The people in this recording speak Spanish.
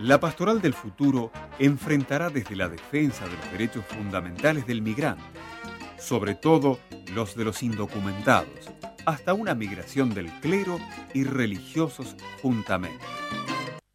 La pastoral del futuro enfrentará desde la defensa de los derechos fundamentales del migrante, sobre todo los de los indocumentados, hasta una migración del clero y religiosos juntamente.